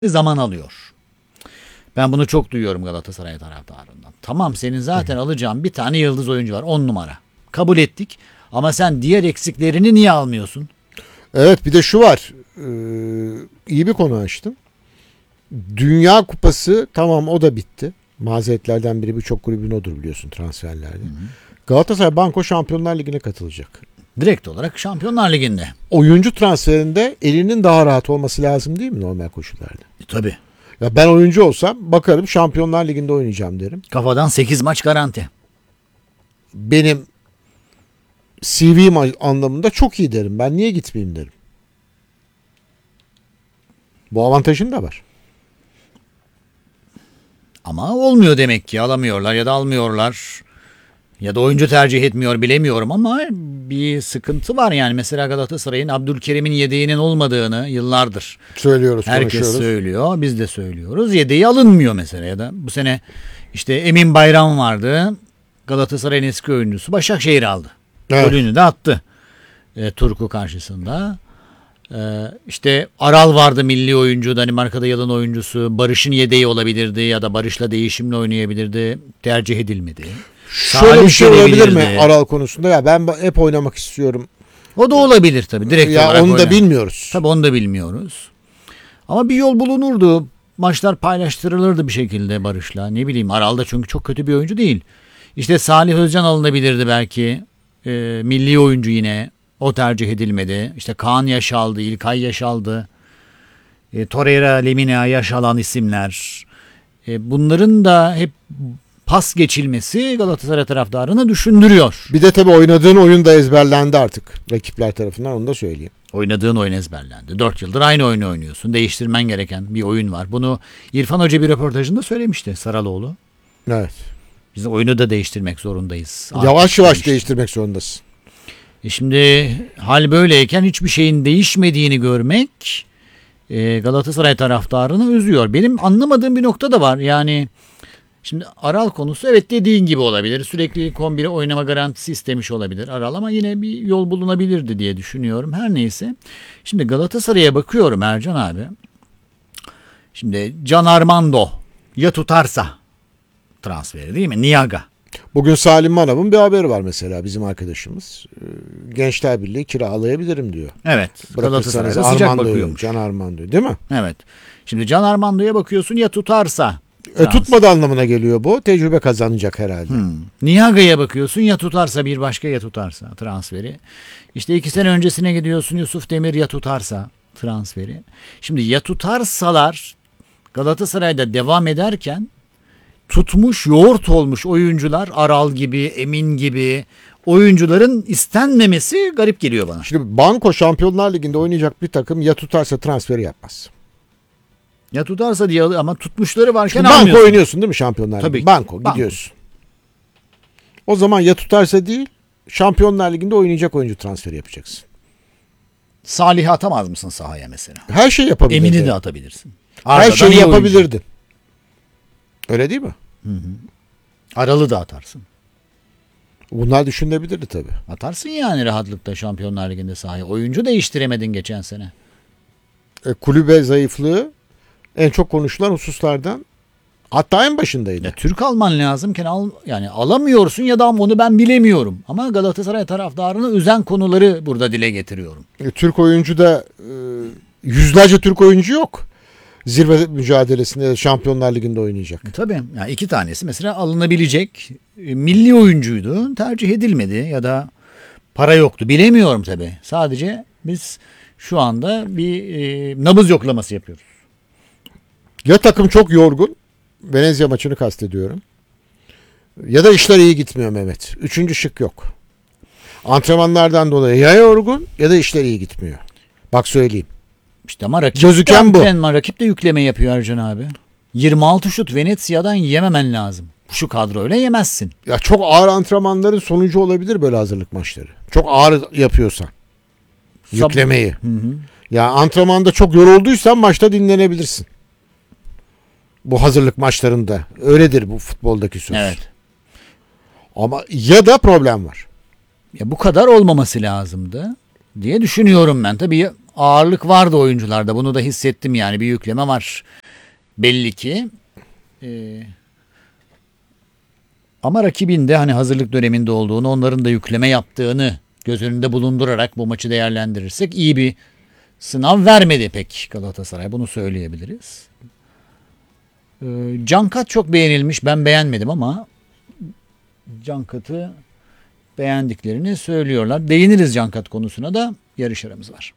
zaman alıyor. Ben bunu çok duyuyorum Galatasaray taraftarından. Tamam, senin zaten alacağın bir tane yıldız oyuncu var, 10 numara. Kabul ettik ama sen diğer eksiklerini niye almıyorsun? Evet, bir de şu var. İyi bir konu açtın. Dünya Kupası tamam, o da bitti. Mazeretlerden biri birçok kulübün odur biliyorsun transferlerde. Hı hı. Galatasaray Banko Şampiyonlar Ligi'ne katılacak. Direkt olarak Şampiyonlar Ligi'nde. Oyuncu transferinde elinin daha rahat olması lazım değil mi normal koşullarda? Tabii. Ya ben oyuncu olsam bakarım Şampiyonlar Ligi'nde oynayacağım derim. Kafadan 8 maç garanti. Benim CV'm anlamında çok iyi derim. Ben niye gitmeyeyim derim. Bu avantajın da var. Ama olmuyor demek ki, alamıyorlar ya da almıyorlar. Ya da oyuncu tercih etmiyor, bilemiyorum ama bir sıkıntı var yani. Mesela Galatasaray'ın Abdülkerim'in yedeğinin olmadığını yıllardır söylüyoruz, herkes söylüyor, biz de söylüyoruz. Yedeği alınmıyor mesela. Ya da bu sene işte Emin Bayram vardı, Galatasaray'ın eski oyuncusu, Başakşehir aldı. Evet. Golünü de attı Turku karşısında. İşte Aral vardı, milli oyuncu, Danimarka'da yılın oyuncusu. Barış'ın yedeği olabilirdi ya da Barış'la değişimle oynayabilirdi, tercih edilmedi. Şöyle bir şey olabilir mi Aral konusunda? Ya ben hep oynamak istiyorum. O da olabilir tabii. Direkt ya olarak onu da bilmiyoruz. Tabii onu da bilmiyoruz. Ama bir yol bulunurdu. Maçlar paylaştırılırdı bir şekilde Barış'la. Ne bileyim, Aral da çünkü çok kötü bir oyuncu değil. İşte Salih Özcan alınabilirdi belki. Milli oyuncu yine. O tercih edilmedi. İşte Kaan Yaşal'dı, İlkay Yaşal'dı. Torreira, Lemina yaş alan isimler. Bunların da hep pas geçilmesi Galatasaray taraftarını düşündürüyor. Bir de tabii oynadığın oyun da ezberlendi artık rakipler tarafından, onu da söyleyeyim. Oynadığın oyun ezberlendi. 4 yıldır aynı oyunu oynuyorsun. Değiştirmen gereken bir oyun var. Bunu İrfan Hoca bir röportajında söylemişti, Saraloğlu. Evet. Biz oyunu da değiştirmek zorundayız. Yavaş yavaş değiştirmek zorundasın. Şimdi hal böyleyken hiçbir şeyin değişmediğini görmek Galatasaray taraftarını üzüyor. Benim anlamadığım bir nokta da var. Yani şimdi Aral konusu, evet dediğin gibi olabilir. Sürekli 11'e oynama garantisi istemiş olabilir Aral ama yine bir yol bulunabilirdi diye düşünüyorum. Her neyse. Şimdi Galatasaray'a bakıyorum Ercan abi. Şimdi Can Armando ya tutarsa transferi değil mi? Niaga. Bugün Salim Manav'ın bir haberi var mesela, bizim arkadaşımız. Gençler Birliği kiralayabilirim diyor. Evet. Galatasaray'da sıcak bakıyormuş. Can Armando değil mi? Evet. Şimdi Can Armando'ya bakıyorsun, ya tutarsa. Tutmadı anlamına geliyor bu. Tecrübe kazanacak herhalde. Niaga'ya bakıyorsun, ya tutarsa bir başka, ya tutarsa transferi. İşte 2 sene öncesine gidiyorsun, Yusuf Demir ya tutarsa transferi. Şimdi ya tutarsalar Galatasaray'da devam ederken tutmuş, yoğurt olmuş oyuncular, Aral gibi, Emin gibi oyuncuların istenmemesi garip geliyor bana. Şimdi Banko Şampiyonlar Ligi'nde oynayacak bir takım ya tutarsa transferi yapmaz. Ya tutarsa diye, ama tutmuşları varken Banko almıyorsun. oynuyorsun değil mi Şampiyonlar Ligi? Banko gidiyorsun. O zaman ya tutarsa değil, Şampiyonlar Ligi'nde oynayacak oyuncu transferi yapacaksın. Salih'i atamaz mısın sahaya mesela? Her şey yapabilirdin. Emin'i de atabilirsin. Her şeyi yapabilirdin. Öyle değil mi? Hı. Aral'ı da atarsın. Bunlar düşünülebilirdi tabii. Atarsın yani rahatlıkla Şampiyonlar Ligi'nde sahaya. Oyuncu değiştiremedin geçen sene. Kulübe zayıflığı en çok konuşulan hususlardan, hatta en başındaydı. Ya, Türk alman lazımken yani alamıyorsun ya da onu ben bilemiyorum. Ama Galatasaray taraftarını üzen konuları burada dile getiriyorum. Türk oyuncu da yüzlerce Türk oyuncu yok. Zirve mücadelesinde Şampiyonlar Ligi'nde oynayacak. Tabii. Yani 2 tanesi mesela alınabilecek milli oyuncuydu. Tercih edilmedi ya da para yoktu. Bilemiyorum tabii. Sadece biz şu anda bir nabız yoklaması yapıyoruz. Ya takım çok yorgun, Venezia maçını kastediyorum, ya da işler iyi gitmiyor Mehmet. 3. şık yok. Antrenmanlardan dolayı ya yorgun ya da işler iyi gitmiyor. Bak söyleyeyim. İşte ama gözüken bu. Rakip de yükleme yapıyor Ercan abi. 26 şut Venezia'dan yememen lazım. Şu kadroyla yemezsin. Ya çok ağır antrenmanların sonucu olabilir böyle hazırlık maçları. Çok ağır yapıyorsan yüklemeyi. Ya antrenmanda çok yorulduysan maçta dinlenebilirsin. Bu hazırlık maçlarında öyledir bu futboldaki söz. Evet. Ama ya da problem var. Ya bu kadar olmaması lazımdı diye düşünüyorum ben. Tabii ağırlık vardı oyuncularda. Bunu da hissettim yani, bir yükleme var belli ki. Ama rakibin de hani hazırlık döneminde olduğunu, onların da yükleme yaptığını göz önünde bulundurarak bu maçı değerlendirirsek iyi bir sınav vermedi pek Galatasaray. Bunu söyleyebiliriz. Cankat çok beğenilmiş. Ben beğenmedim ama Cankat'ı beğendiklerini söylüyorlar. Değiniriz Cankat konusuna da, yarış aramız var.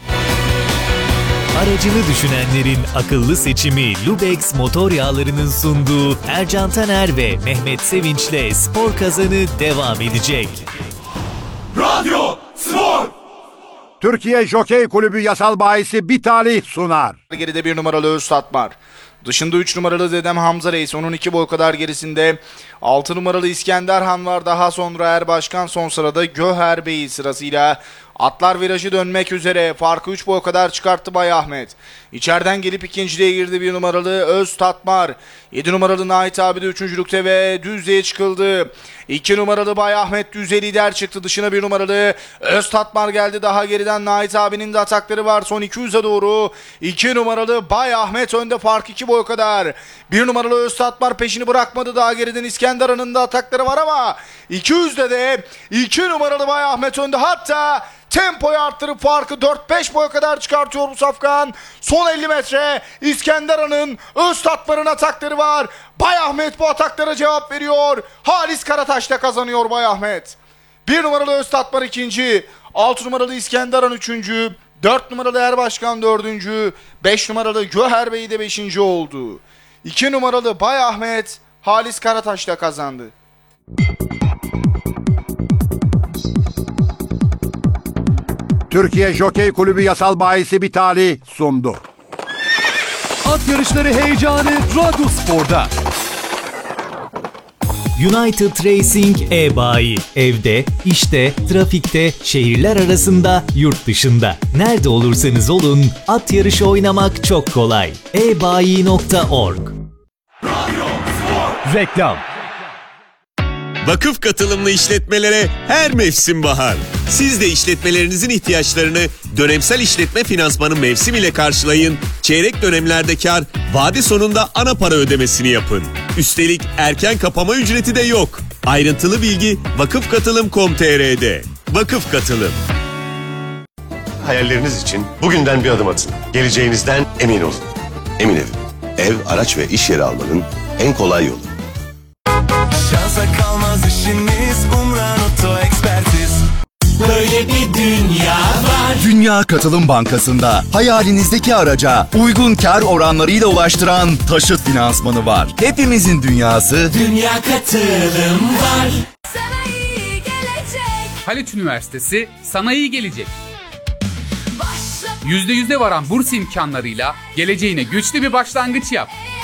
Aracını düşünenlerin akıllı seçimi Lubex motor yağlarının sunduğu Ercan Taner ve Mehmet Sevinç'le Spor Kazanı devam edecek. Radyo Spor. Türkiye Jokey Kulübü yasal bahisi bir talih sunar. Geride 1 numaralı Öztatmar. Dışında 3 numaralı Dedem Hamza Reis. Onun 2 boy kadar gerisinde 6 numaralı İskenderhan var. Daha sonra Erbaşkan, son sırada Göher Bey sırasıyla. Atlar virajı dönmek üzere. Farkı 3 boy kadar çıkarttı Bay Ahmet. İçeriden gelip ikinciliğe girdi 1 numaralı Öztatmar. 7 numaralı Nait abi de üçüncülükte ve düzlüğe çıkıldı. 2 numaralı Bay Ahmet düzlüğe lider çıktı. Dışına 1 numaralı Öztatmar geldi. Daha geriden Nait abinin de atakları var. Son 200'e doğru 2 numaralı Bay Ahmet önde, fark 2 boy kadar. 1 numaralı Öztatmar peşini bırakmadı. Daha geriden İskenderhan'ın da atakları var ama 200'de de 2 numaralı Bay Ahmet önde. Hatta tempoyu arttırıp farkı 4-5 boya kadar çıkartıyor bu safkan. Son 50 metre İskenderhan'ın Öztatmar'ın atakları var. Bay Ahmet bu ataklara cevap veriyor. Halis Karataş da kazanıyor Bay Ahmet. 1 numaralı Öztatmar ikinci, 6 numaralı İskenderhan üçüncü, 4 numaralı Erbaşkan dördüncü, 5 numaralı Göher Bey de beşinci oldu. 2 numaralı Bay Ahmet Halis Karataş da kazandı. Türkiye Jokey Kulübü yasal bahisi bir talih sundu. At yarışları heyecanı Radyo Spor'da. United Racing e-bayi. Evde, işte, trafikte, şehirler arasında, yurt dışında. Nerede olursanız olun, at yarışı oynamak çok kolay. ebayi.org. Reklam. Vakıf katılımlı işletmelere her mevsim bahar. Siz de işletmelerinizin ihtiyaçlarını dönemsel işletme finansmanı mevsim ile karşılayın. Çeyrek dönemlerde kar, vade sonunda ana para ödemesini yapın. Üstelik erken kapama ücreti de yok. Ayrıntılı bilgi vakıfkatılım.com.tr'de. Vakıf Katılım. Hayalleriniz için bugünden bir adım atın. Geleceğinizden emin olun. Emin Evim. Ev, araç ve iş yeri almanın en kolay yolu. Şansa kalmaz işiniz, Umran Oto Ekspertiz. Böyle bir dünya var. Dünya Katılım Bankası'nda hayalinizdeki araca uygun kar oranlarıyla ulaştıran taşıt finansmanı var. Hepimizin dünyası Dünya Katılım var. Sanayi gelecek. Haliç Üniversitesi Sanayi Gelecek. %100'e varan burs imkanlarıyla geleceğine güçlü bir başlangıç yap.